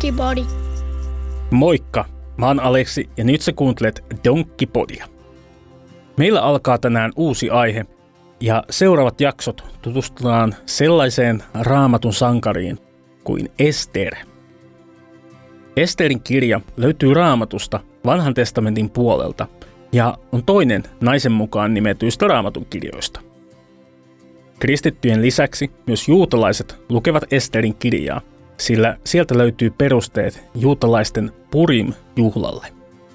Donkkipodi. Moikka, mä oon Aleksi ja nyt sä kuuntelet Donkkipodia. Meillä alkaa tänään uusi aihe ja seuraavat jaksot tutustutaan sellaiseen raamatun sankariin kuin Ester. Esterin kirja löytyy raamatusta Vanhan testamentin puolelta ja on toinen naisen mukaan nimetyistä raamatun kirjoista. Kristittyjen lisäksi myös juutalaiset lukevat Esterin kirjaa, sillä sieltä löytyy perusteet juutalaisten Purim-juhlalle.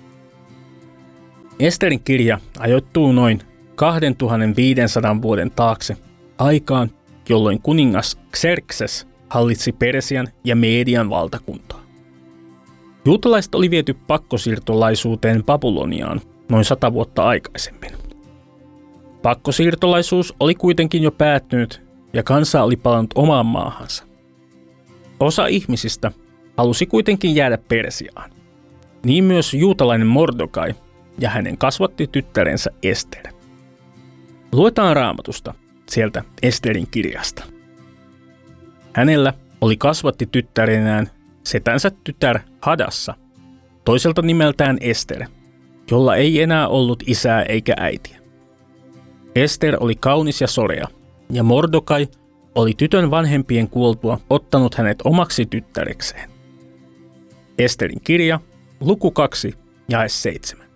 Esterin kirja ajoittuu noin 2500 vuoden taakse aikaan, jolloin kuningas Xerxes hallitsi Persian ja Median valtakuntaa. Juutalaiset oli viety pakkosiirtolaisuuteen Babyloniaan noin 100 vuotta aikaisemmin. Pakkosiirtolaisuus oli kuitenkin jo päättynyt ja kansa oli palannut omaan maahansa. Osa ihmisistä halusi kuitenkin jäädä Persiaan. Niin myös juutalainen Mordokai ja hänen kasvattityttärensä Ester. Luetaan raamatusta sieltä Esterin kirjasta. Hänellä oli kasvattityttärenään setänsä tytär Hadassa, toiselta nimeltään Ester, jolla ei enää ollut isää eikä äitiä. Ester oli kaunis ja sorea, ja Mordokai oli tytön vanhempien kuoltua ottanut hänet omaksi tyttärekseen. Esterin kirja, luku 2, jae 7.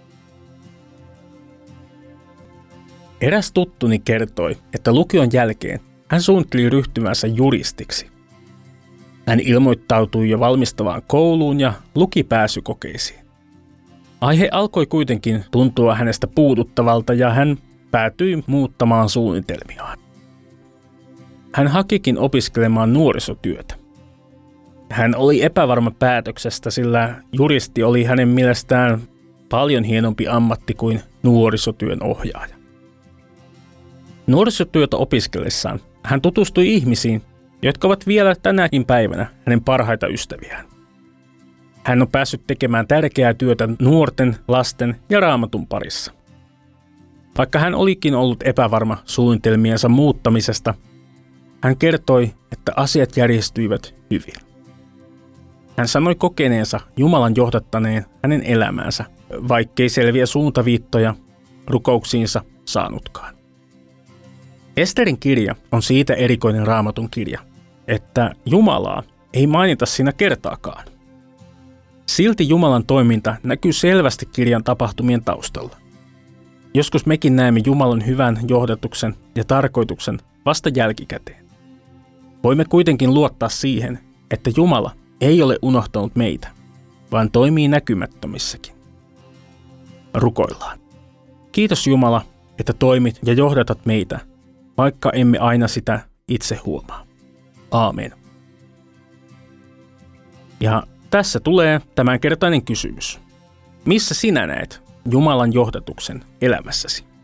Eräs tuttuni kertoi, että lukion jälkeen hän suunnitteli ryhtymänsä juristiksi. Hän ilmoittautui jo valmistavaan kouluun ja luki pääsykokeisiin. Aihe alkoi kuitenkin tuntua hänestä puuduttavalta ja hän päätyi muuttamaan suunnitelmiaan. Hän hakikin opiskelemaan nuorisotyötä. Hän oli epävarma päätöksestä, sillä juristi oli hänen mielestään paljon hienompi ammatti kuin nuorisotyön ohjaaja. Nuorisotyötä opiskellessaan hän tutustui ihmisiin, jotka ovat vielä tänäkin päivänä hänen parhaita ystäviään. Hän on päässyt tekemään tärkeää työtä nuorten, lasten ja raamatun parissa. Vaikka hän olikin ollut epävarma suunnitelmiensa muuttamisesta, hän kertoi, että asiat järjestyivät hyvin. Hän sanoi kokeneensa Jumalan johdattaneen hänen elämäänsä, vaikkei selviä suuntaviittoja rukouksiinsa saanutkaan. Esterin kirja on siitä erikoinen raamatun kirja, että Jumalaa ei mainita siinä kertaakaan. Silti Jumalan toiminta näkyy selvästi kirjan tapahtumien taustalla. Joskus mekin näemme Jumalan hyvän johdatuksen ja tarkoituksen vasta jälkikäteen. Voimme kuitenkin luottaa siihen, että Jumala ei ole unohtanut meitä, vaan toimii näkymättömissäkin. Rukoillaan. Kiitos Jumala, että toimit ja johdatat meitä, vaikka emme aina sitä itse huomaa. Aamen. Ja tässä tulee tämänkertainen kysymys. Missä sinä näet Jumalan johdatuksen elämässäsi?